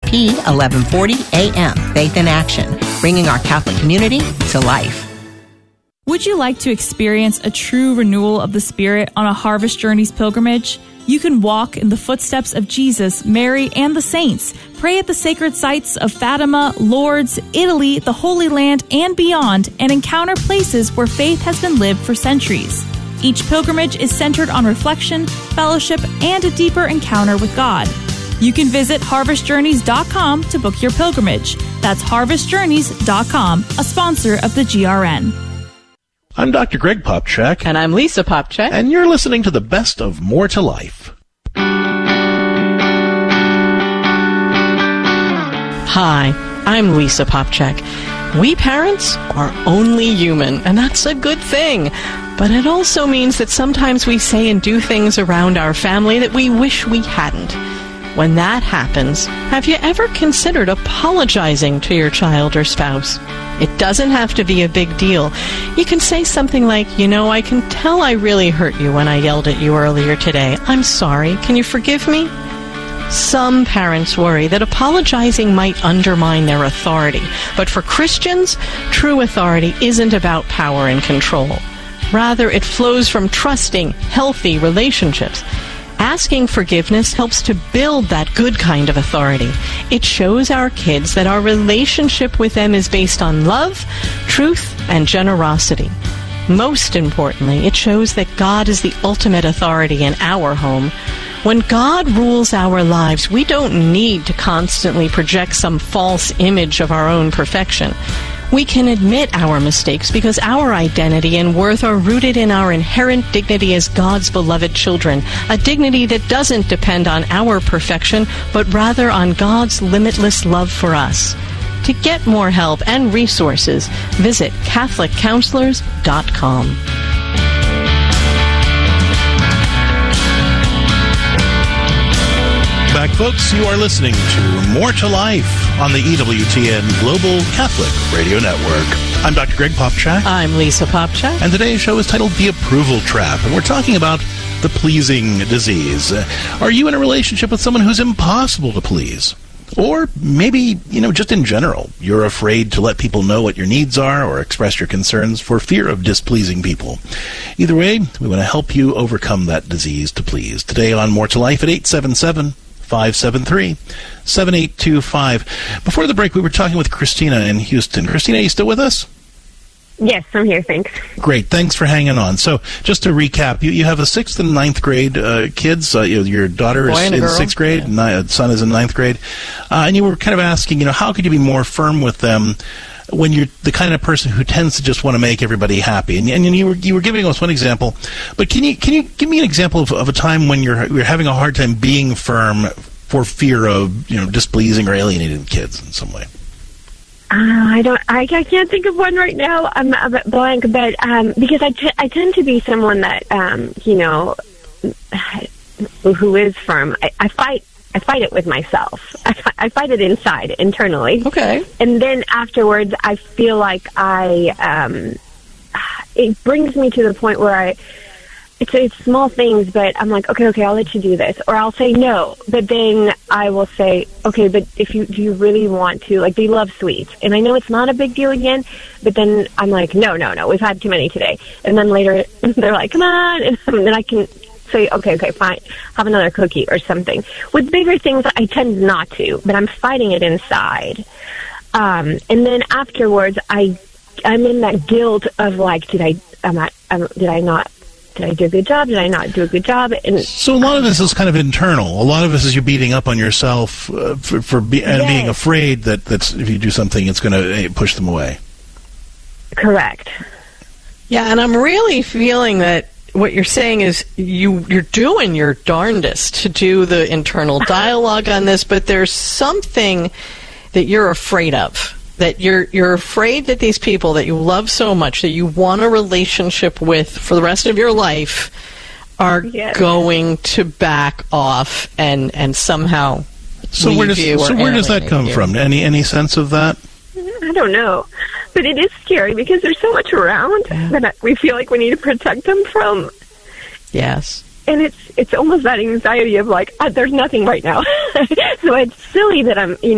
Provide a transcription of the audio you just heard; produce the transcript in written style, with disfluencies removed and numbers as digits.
KFTP 1140 AM, Faith in Action, bringing our Catholic community to life. Would you like to experience a true renewal of the Spirit on a Harvest Journeys pilgrimage? You can walk in the footsteps of Jesus, Mary, and the saints, pray at the sacred sites of Fatima, Lourdes, Italy, the Holy Land, and beyond, and encounter places where faith has been lived for centuries. Each pilgrimage is centered on reflection, fellowship, and a deeper encounter with God. You can visit harvestjourneys.com to book your pilgrimage. That's harvestjourneys.com, a sponsor of the GRN. I'm Dr. Greg Popcak. And I'm Lisa Popcak. And you're listening to the best of More to Life. Hi, I'm Lisa Popcak. We parents are only human, and that's a good thing. But it also means that sometimes we say and do things around our family that we wish we hadn't. When that happens, have you ever considered apologizing to your child or spouse? It doesn't have to be a big deal. You can say something like, I can tell I really hurt you when I yelled at you earlier today. I'm sorry. Can you forgive me? Some parents worry that apologizing might undermine their authority. But for Christians, true authority isn't about power and control. Rather, it flows from trusting, healthy relationships. Asking forgiveness helps to build that good kind of authority. It shows our kids that our relationship with them is based on love, truth, and generosity. Most importantly, it shows that God is the ultimate authority in our home. When God rules our lives, we don't need to constantly project some false image of our own perfection. We can admit our mistakes because our identity and worth are rooted in our inherent dignity as God's beloved children, a dignity that doesn't depend on our perfection, but rather on God's limitless love for us. To get more help and resources, visit CatholicCounselors.com. Back, folks, you are listening to More to Life on the EWTN Global Catholic Radio Network. I'm Dr. Greg Popcak. I'm Lisa Popcak. And today's show is titled The Approval Trap, and we're talking about the pleasing disease. Are you in a relationship with someone who's impossible to please? Or maybe, just in general, you're afraid to let people know what your needs are or express your concerns for fear of displeasing people. Either way, we want to help you overcome that disease to please. Today on More to Life at 877-573-7825. Before the break, we were talking with Christina in Houston. Christina, are you still with us? Yes, I'm here, thanks. Great, thanks for hanging on. So, just to recap, you have a 6th and 9th grade kids. Your daughter is in 6th grade, son is in 9th grade. And you were kind of asking, how could you be more firm with them when you're the kind of person who tends to just want to make everybody happy? And you were giving us one example, but can you give me an example of a time when you're having a hard time being firm for fear of displeasing or alienating kids in some way? I can't think of one right now. I'm a bit blank, but because I tend to be someone that who is firm. I fight it with myself. I fight it inside, internally. Okay. And then afterwards, I feel like it brings me to the point where it's small things, but I'm like, okay, I'll let you do this. Or I'll say no, but then I will say, okay, but do you really want to? Like, they love sweets. And I know it's not a big deal again, but then I'm like, no, we've had too many today. And then later, they're like, come on. And then I can say, okay, fine, have another cookie or something. With bigger things, I tend not to, but I'm fighting it inside. And then afterwards, I'm in that guilt of like, did I do a good job? Did I not do a good job? And so a lot of this is kind of internal. A lot of this is you beating up on yourself being afraid that if you do something, it's going to push them away. Correct. Yeah, and I'm really feeling that what you're saying is you're doing your darndest to do the internal dialogue on this, but there's something that you're afraid of. That you're afraid that these people that you love so much, that you want a relationship with for the rest of your life, are going to back off and somehow leave you. So where does that come from? Any sense of that? I don't know, but it is scary because there's so much around that we feel like we need to protect them from. Yes. And it's almost that anxiety of like, there's nothing right now. So it's silly that I'm,